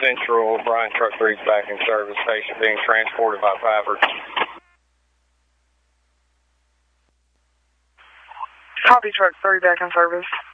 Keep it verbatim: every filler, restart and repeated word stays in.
Central, Bryan Truck three is back in service. Patient being transported by Piper. Copy, Truck three back in service.